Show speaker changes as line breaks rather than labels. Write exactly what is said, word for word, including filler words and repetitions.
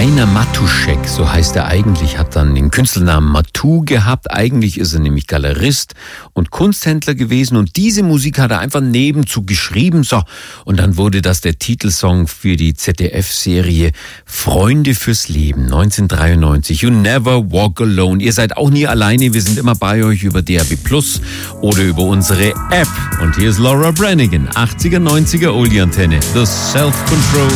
Rainer Matuschek, so heißt er eigentlich, hat dann den Künstlernamen Matu gehabt. Eigentlich ist er nämlich Galerist und Kunsthändler gewesen und diese Musik hat er einfach nebenzu geschrieben. So, und dann wurde das der Titelsong für die Z D F-Serie Freunde fürs Leben neunzehnhundertdreiundneunzig. You never walk alone. Ihr seid auch nie alleine, wir sind immer bei euch über D A B Plus oder über unsere App. Und hier ist Laura Branigan, achtziger, neunziger Oldie-Antenne, The Self-Control.